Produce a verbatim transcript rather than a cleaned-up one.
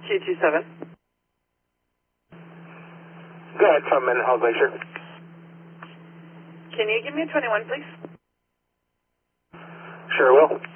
two two seven. Go ahead from Mendenhall Glacier. Can you give me a twenty-one, please? Sure will.